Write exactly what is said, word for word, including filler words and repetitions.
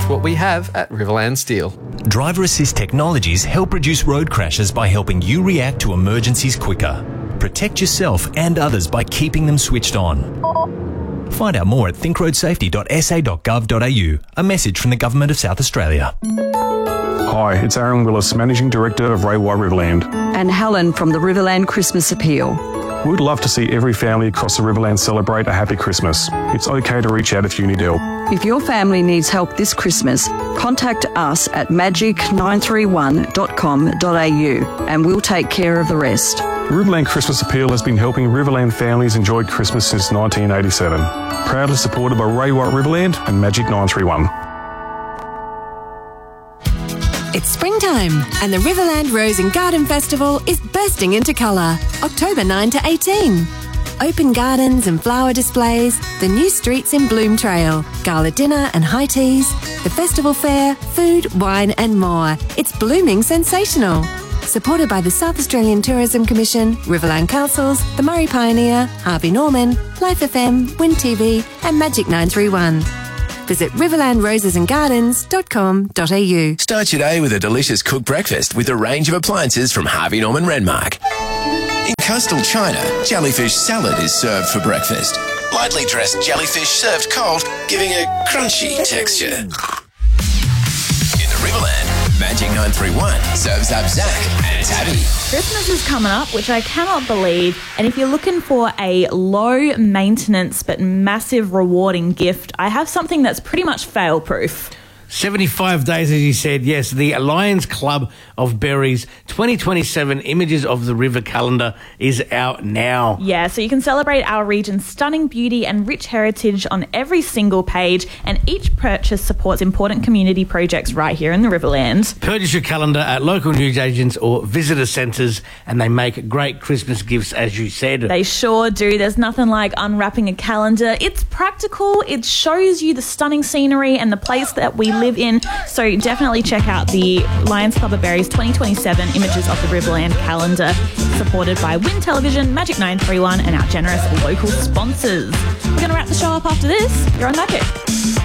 what we have at Riverland Steel. Driver assist technologies help reduce road crashes by helping you react to emergencies quicker. Protect yourself and others by keeping them switched on. Find out more at think road safety dot s a dot gov dot a u. A message from the Government of South Australia. Hi, it's Aaron Willis, Managing Director of Ray White Riverland. And Helen from the Riverland Christmas Appeal. We'd love to see every family across the Riverland celebrate a happy Christmas. It's okay to reach out if you need help. If your family needs help this Christmas, contact us at magic nine three one dot com dot a u and we'll take care of the rest. The Riverland Christmas Appeal has been helping Riverland families enjoy Christmas since nineteen eighty-seven. Proudly supported by Ray White Riverland and Magic nine three one. It's springtime and the Riverland Rose and Garden Festival is bursting into colour, October ninth to eighteenth. Open gardens and flower displays, the new streets in Bloom Trail, gala dinner and high teas, the festival fair, food, wine and more. It's blooming sensational. Supported by the South Australian Tourism Commission, Riverland Councils, the Murray Pioneer, Harvey Norman, Life F M, Win T V and Magic nine three one. Visit riverland roses and gardens dot com dot a u. Start your day with a delicious cooked breakfast with a range of appliances from Harvey Norman Renmark. In coastal China, jellyfish salad is served for breakfast. Lightly dressed jellyfish served cold, giving a crunchy texture. In the Riverland, Magic nine three one serves up Zach and Tabby. Christmas is coming up, which I cannot believe. And if you're looking for a low maintenance but massive rewarding gift, I have something that's pretty much fail proof. seventy-five days, as you said, yes. The Lions Club of Berries twenty twenty-seven Images of the River calendar is out now. Yeah, so you can celebrate our region's stunning beauty and rich heritage on every single page, and each purchase supports important community projects right here in the Riverland. Purchase your calendar at local newsagents or visitor centres, and they make great Christmas gifts, as you said. They sure do. There's nothing like unwrapping a calendar. It's practical. It shows you the stunning scenery and the place that we live in. So definitely check out the Lions Club of Berries twenty twenty-seven Images of the Riverland calendar, supported by Win Television, Magic nine three one and our generous local sponsors. We're going to wrap the show up after this. You're on Magic.